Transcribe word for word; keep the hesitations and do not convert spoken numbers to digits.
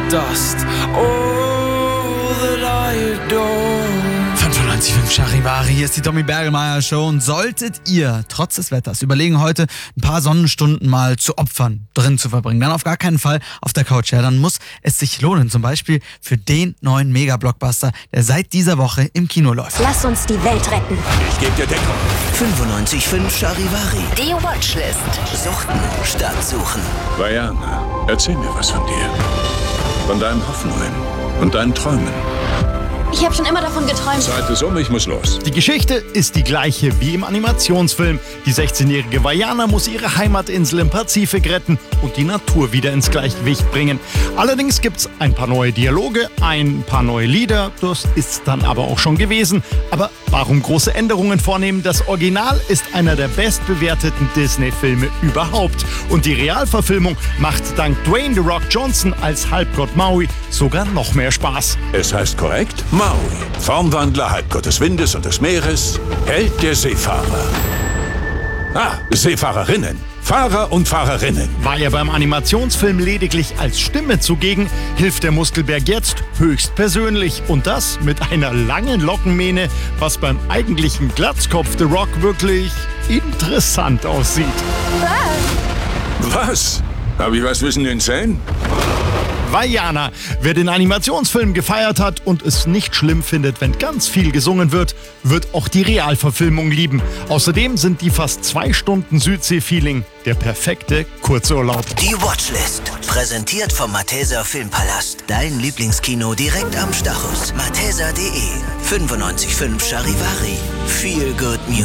dust. All that I adore. fünfundneunzig Komma fünf Charivari, hier ist die Tommy Bergelmeier Show. Und solltet ihr, trotz des Wetters, überlegen, heute ein paar Sonnenstunden mal zu opfern, drin zu verbringen, dann auf gar keinen Fall auf der Couch. Ja, dann muss es sich lohnen. Zum Beispiel für den neuen Mega-Blockbuster, der seit dieser Woche im Kino läuft. Lass uns die Welt retten. Ich gebe dir Deckung. fünfundneunzig Komma fünf Charivari. Die Watchlist. Suchten statt suchen. Vajana, erzähl mir was von dir. Von deinen Hoffnungen und deinen Träumen. Ich habe schon immer davon geträumt. Zeit ist um, ich muss los. Die Geschichte ist die gleiche wie im Animationsfilm. Die sechzehnjährige Vajana muss ihre Heimatinsel im Pazifik retten und die Natur wieder ins Gleichgewicht bringen. Allerdings gibt's ein paar neue Dialoge, ein paar neue Lieder. Das ist dann aber auch schon gewesen. Aber warum große Änderungen vornehmen? Das Original ist einer der bestbewerteten Disney-Filme überhaupt. Und die Realverfilmung macht dank Dwayne The Rock Johnson als Halbgott Maui sogar noch mehr Spaß. Es heißt korrekt Maui, Formwandler, Halbgott des Windes und des Meeres, Held der Seefahrer. Ah, Seefahrerinnen. Fahrer und Fahrerinnen. War er beim Animationsfilm lediglich als Stimme zugegen, hilft der Muskelberg jetzt höchstpersönlich. Und das mit einer langen Lockenmähne, was beim eigentlichen Glatzkopf The Rock wirklich interessant aussieht. Was? Hab ich was zwischen den Zähnen? Vajana. Wer den Animationsfilm gefeiert hat und es nicht schlimm findet, wenn ganz viel gesungen wird, wird auch die Realverfilmung lieben. Außerdem sind die fast zwei Stunden Südsee-Feeling der perfekte Kurzurlaub. Die Watchlist. Präsentiert vom Malteser Filmpalast. Dein Lieblingskino direkt am Stachus. malteser punkt de. fünfundneunzig Komma fünf Charivari. Feel good music.